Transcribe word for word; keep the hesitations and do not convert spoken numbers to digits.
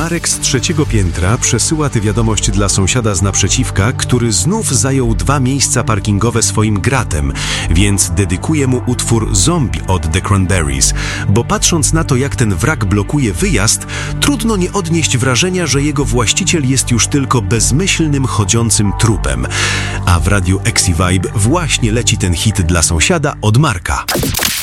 Marek z trzeciego piętra przesyła tę wiadomość dla sąsiada z naprzeciwka, który znów zajął dwa miejsca parkingowe swoim gratem, więc dedykuje mu utwór Zombie od The Cranberries, bo patrząc na to, jak ten wrak blokuje wyjazd, trudno nie odnieść wrażenia, że jego właściciel jest już tylko bezmyślnym, chodzącym trupem. A w radiu Exi Vibe właśnie leci ten hit dla sąsiada od Marka.